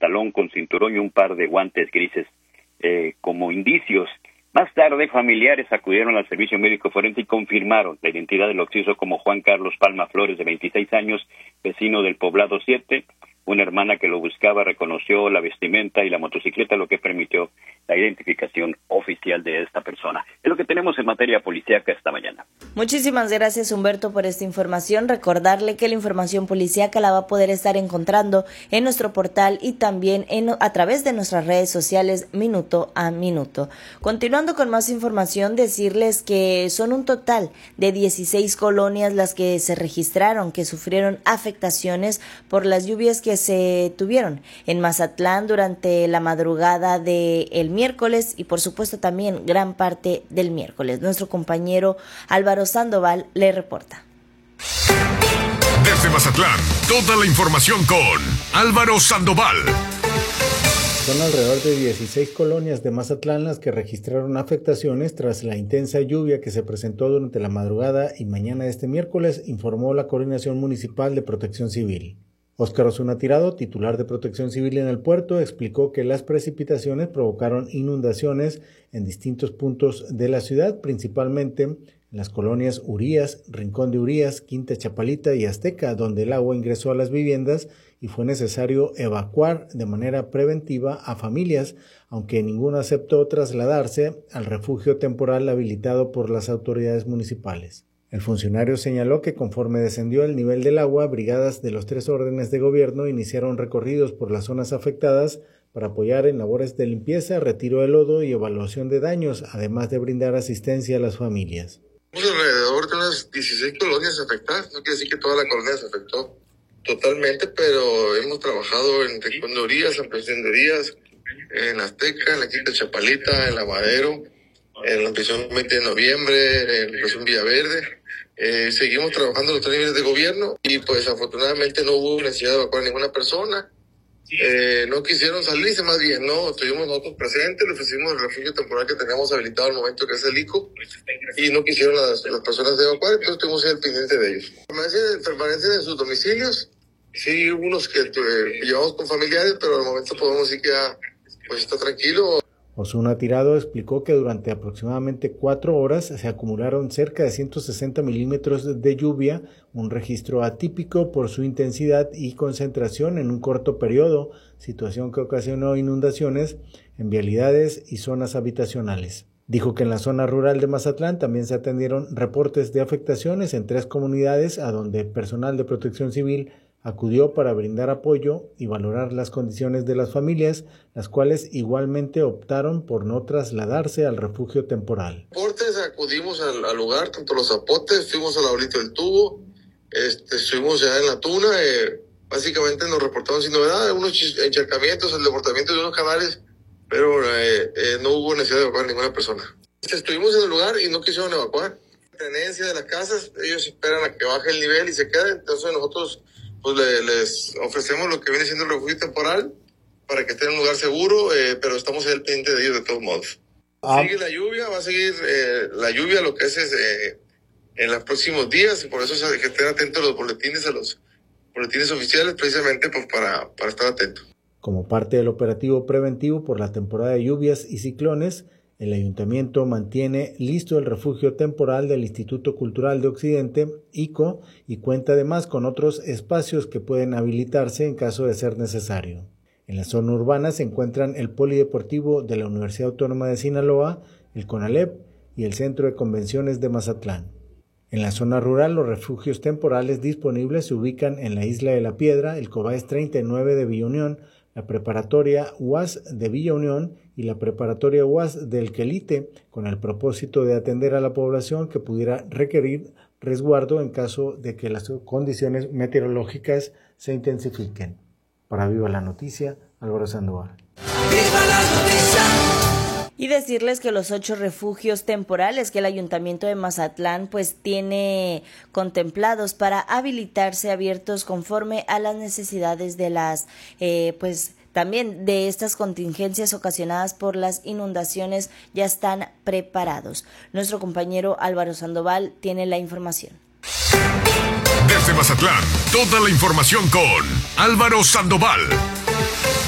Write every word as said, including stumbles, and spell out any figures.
pantalón con cinturón y un par de guantes grises eh, como indicios. Más tarde, familiares acudieron al servicio médico forense y confirmaron la identidad del occiso como Juan Carlos Palma Flores, de veintiséis años, vecino del Poblado siete. Una hermana que lo buscaba reconoció la vestimenta y la motocicleta, lo que permitió la identificación oficial de esta persona. Es lo que tenemos en materia policíaca esta mañana. Muchísimas gracias, Humberto, por esta información. Recordarle que la información policíaca la va a poder estar encontrando en nuestro portal y también en, a través de nuestras redes sociales minuto a minuto. Continuando con más información, decirles que son un total de dieciséis colonias las que se registraron, que sufrieron afectaciones por las lluvias que se tuvieron en Mazatlán durante la madrugada del miércoles y por supuesto también gran parte del miércoles. Nuestro compañero Álvaro Sandoval le reporta. Desde Mazatlán, toda la información con Álvaro Sandoval. Son alrededor de dieciséis colonias de Mazatlán las que registraron afectaciones tras la intensa lluvia que se presentó durante la madrugada y mañana de este miércoles, informó la Coordinación Municipal de Protección Civil. Óscar Osuna Tirado, titular de Protección Civil en el puerto, explicó que las precipitaciones provocaron inundaciones en distintos puntos de la ciudad, principalmente en las colonias Urías, Rincón de Urías, Quinta Chapalita y Azteca, donde el agua ingresó a las viviendas y fue necesario evacuar de manera preventiva a familias, aunque ninguno aceptó trasladarse al refugio temporal habilitado por las autoridades municipales. El funcionario señaló que conforme descendió el nivel del agua, brigadas de los tres órdenes de gobierno iniciaron recorridos por las zonas afectadas para apoyar en labores de limpieza, retiro de lodo y evaluación de daños, además de brindar asistencia a las familias. Alrededor de unas dieciséis colonias afectadas, no quiere decir que toda la colonia se afectó totalmente, pero hemos trabajado en Rincón de Urías, en Presión de Urías, en Azteca, en la Quinta Chapalita, en La Madero, en la prisión veinte de noviembre, en la prisión Villaverde. Eh, seguimos trabajando en los tres niveles de gobierno y pues afortunadamente no hubo necesidad de evacuar a ninguna persona. Eh, no quisieron salirse, más bien no, estuvimos nosotros presentes, le ofrecimos el refugio temporal que teníamos habilitado al momento, que es el I C O, y no quisieron las, las personas de evacuar, entonces estuvimos al pendiente de ellos. Permanecen, permanecen en sus domicilios, sí, unos que eh, llevamos con familiares, pero al momento podemos decir que ya pues está tranquilo. Osuna Tirado explicó que durante aproximadamente cuatro horas se acumularon cerca de ciento sesenta milímetros de lluvia, un registro atípico por su intensidad y concentración en un corto periodo, situación que ocasionó inundaciones en vialidades y zonas habitacionales. Dijo que en la zona rural de Mazatlán también se atendieron reportes de afectaciones en tres comunidades a donde personal de Protección Civil acudió para brindar apoyo y valorar las condiciones de las familias, las cuales igualmente optaron por no trasladarse al refugio temporal. Reportes, acudimos al, al lugar, tanto los zapotes, fuimos a la orilla del tubo, este, estuvimos ya en la tuna, eh, básicamente nos reportaron sin novedad, unos encharcamientos, el deportamiento de unos canales, pero eh, eh, no hubo necesidad de evacuar a ninguna persona. Estuvimos en el lugar y no quisieron evacuar. La tenencia de las casas, ellos esperan a que baje el nivel y se queden, entonces nosotros pues le, les ofrecemos lo que viene siendo el refugio temporal para que estén en un lugar seguro, eh, pero estamos al pendiente de ellos de todos modos. Ah. Sigue la lluvia, va a seguir eh, la lluvia, lo que es, es eh, en los próximos días, y por eso se que estén atentos a los boletines, a los boletines oficiales, precisamente pues para, para estar atentos. Como parte del operativo preventivo por la temporada de lluvias y ciclones, el Ayuntamiento mantiene listo el refugio temporal del Instituto Cultural de Occidente, I C O, y cuenta además con otros espacios que pueden habilitarse en caso de ser necesario. En la zona urbana se encuentran el Polideportivo de la Universidad Autónoma de Sinaloa, el CONALEP y el Centro de Convenciones de Mazatlán. En la zona rural, los refugios temporales disponibles se ubican en la Isla de la Piedra, el COBAES treinta y nueve de Villa Unión, la Preparatoria U A S de Villa Unión y la Preparatoria U A S del Quelite, con el propósito de atender a la población que pudiera requerir resguardo en caso de que las condiciones meteorológicas se intensifiquen. Para Viva la Noticia, Álvaro Sandoval. ¡Viva la noticia! Y decirles que los ocho refugios temporales que el Ayuntamiento de Mazatlán pues tiene contemplados para habilitarse abiertos conforme a las necesidades de las eh, pues también de estas contingencias ocasionadas por las inundaciones ya están preparados. Nuestro compañero Álvaro Sandoval tiene la información. Desde Mazatlán, toda la información con Álvaro Sandoval.